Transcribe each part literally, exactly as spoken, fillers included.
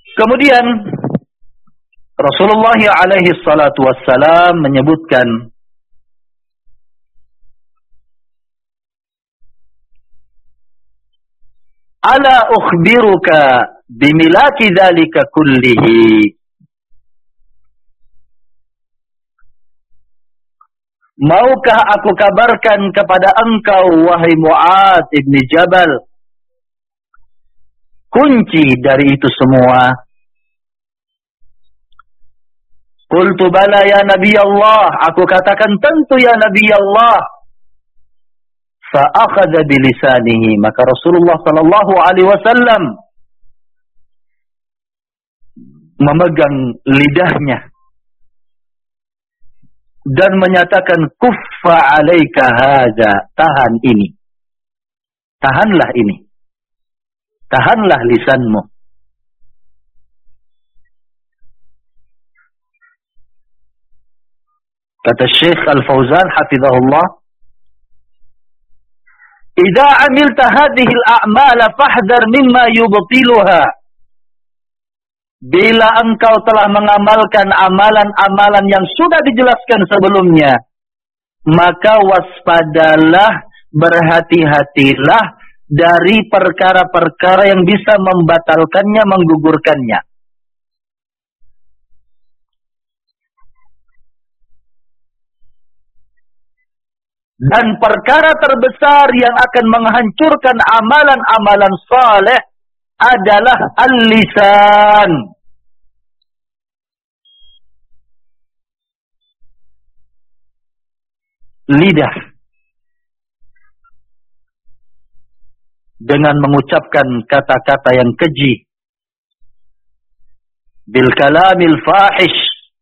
Kemudian Rasulullah alaihi salatu wassalam menyebutkan ala ukhbiruka bimilaki dzalika kullihi. Maukah aku kabarkan kepada engkau wahai Mu'adz ibn Jabal kunci dari itu semua? Qultu bala ya Nabi Allah, aku katakan tentu ya Nabi Allah. Fa akhadha bilisanihi, maka Rasulullah sallallahu alaihi wasallam memegang lidahnya dan menyatakan kuffa alaika hadza, tahan ini, tahanlah ini, tahanlah lisanmu. Kata Syekh Al-Fauzan hafizahullah, idza amilta hadhihi al-a'mala fahdhar mimma yubtiluha. Bila engkau telah mengamalkan amalan-amalan yang sudah dijelaskan sebelumnya, maka waspadalah, berhati-hatilah dari perkara-perkara yang bisa membatalkannya, menggugurkannya. Dan perkara terbesar yang akan menghancurkan amalan-amalan saleh adalah al-lisan. Lidah. Dengan mengucapkan kata-kata yang keji. Bil kalamil fahish.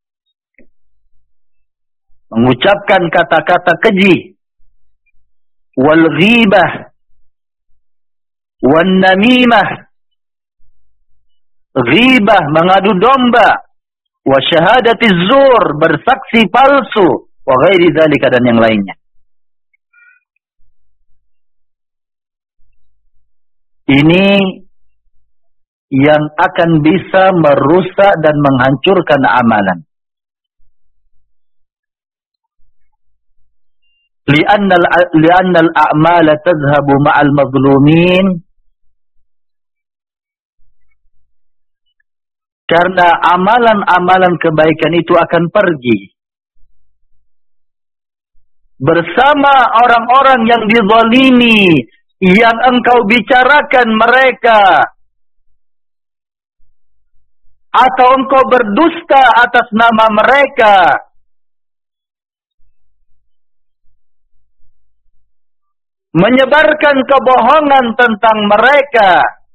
Mengucapkan kata-kata keji. Wal ghibah. Wan namimah. Ghibah, mengadu domba. Wa syahadatiz zur, bersaksi palsu. Wa ghairi dzalika, dan yang lainnya. Ini yang akan bisa merusak dan menghancurkan amalan. Li'anna li'anna al-a'mala tadhhabu ma'al mazlumin. Karena amalan-amalan kebaikan itu akan pergi bersama orang-orang yang dizalimi, yang engkau bicarakan mereka, atau engkau berdusta atas nama mereka, menyebarkan kebohongan tentang mereka,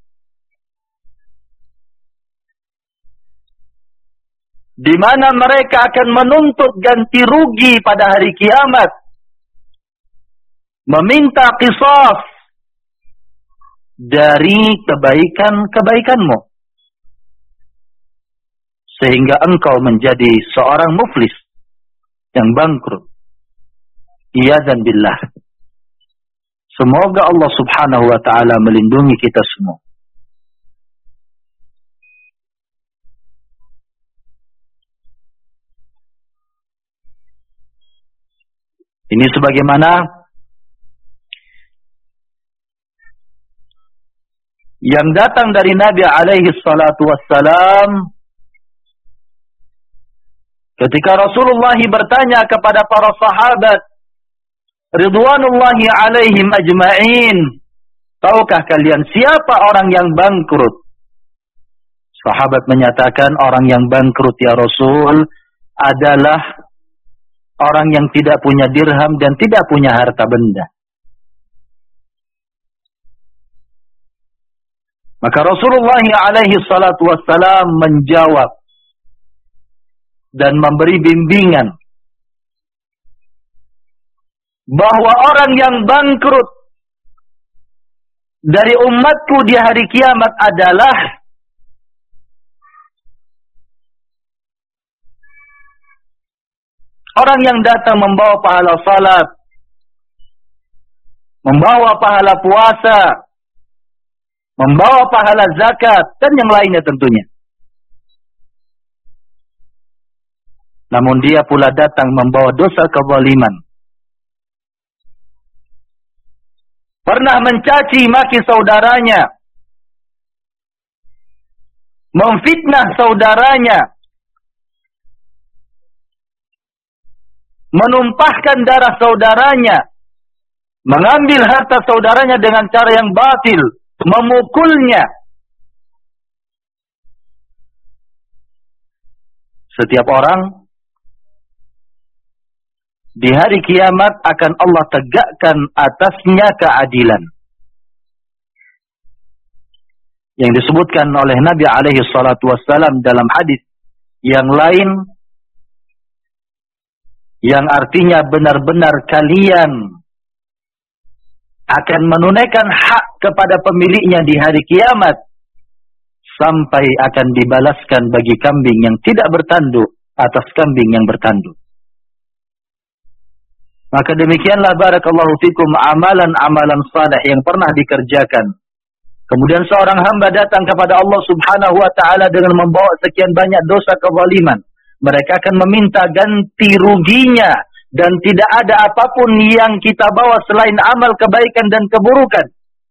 di mana mereka akan menuntut ganti rugi pada hari kiamat, meminta qisas dari kebaikan-kebaikanmu, sehingga engkau menjadi seorang muflis yang bangkrut. Iyadzan billah. Semoga Allah subhanahu wa ta'ala melindungi kita semua. Ini sebagaimana yang datang dari Nabi alaihi salatu wassalam ketika Rasulullah bertanya kepada para sahabat ridwanullahi alaihim ajma'in, tahukah kalian siapa orang yang bangkrut? Sahabat menyatakan, orang yang bangkrut ya Rasul adalah orang yang tidak punya dirham dan tidak punya harta benda. Maka Rasulullah alaihi salatu wassalam menjawab dan memberi bimbingan bahwa orang yang bangkrut dari umatku di hari kiamat adalah orang yang datang membawa pahala salat, membawa pahala puasa, membawa pahala zakat, dan yang lainnya tentunya. namun dia pula datang membawa dosa kezaliman. Pernah mencaci maki saudaranya, memfitnah saudaranya, menumpahkan darah saudaranya, mengambil harta saudaranya dengan cara yang batil, memukulnya. Setiap orang di hari kiamat akan Allah tegakkan atasnya keadilan. Yang disebutkan oleh Nabi alaihi salatu wassalam dalam hadis yang lain, yang artinya benar-benar kalian akan menunaikan hak kepada pemiliknya di hari kiamat, sampai akan dibalaskan bagi kambing yang tidak bertanduk atas kambing yang bertanduk. Maka demikianlah barakallahu fikum amalan-amalan saleh yang pernah dikerjakan. Kemudian seorang hamba datang kepada Allah subhanahu wa ta'ala dengan membawa sekian banyak dosa kezaliman. Mereka akan meminta ganti ruginya. Dan tidak ada apapun yang kita bawa selain amal kebaikan dan keburukan.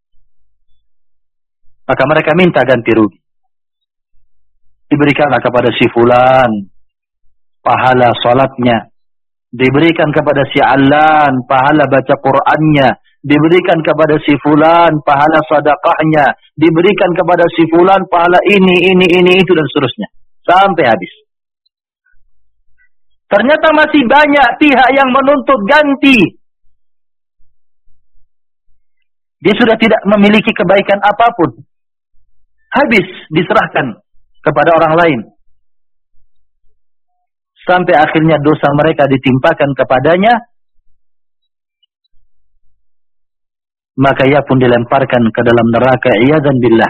Maka mereka minta ganti rugi. Diberikanlah kepada si fulan pahala salatnya, diberikan kepada si Alan pahala baca Qur'annya, diberikan kepada si fulan pahala sedekahnya, diberikan kepada si fulan pahala ini, ini, ini, itu dan seterusnya. Sampai habis. Ternyata masih banyak pihak yang menuntut ganti. Dia sudah tidak memiliki kebaikan apapun. Habis diserahkan kepada orang lain. Sampai akhirnya dosa mereka ditimpakan kepadanya. Maka ia pun dilemparkan ke dalam neraka. Iyadzan billah.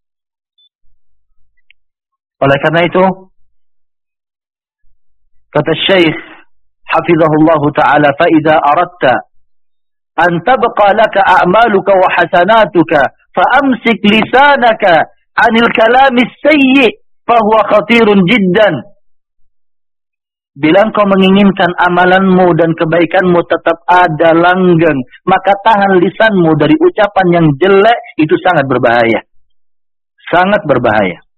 Oleh karena itu, kata Syekh hafizahullah ta'ala, فَإِذَا أَرَدْتَ أَنْ تَبْقَى لَكَ أَعْمَالُكَ وَحَسَنَاتُكَ فَأَمْسِكْ لِسَانَكَ عَنِ الْكَلَامِ السَّيِّئِ فَهُوَ خَطِيرٌ جِدًّا. Bila engkau menginginkan amalanmu dan kebaikanmu tetap ada langgeng, maka tahan lisanmu dari ucapan yang jelek. Itu sangat berbahaya. Sangat berbahaya.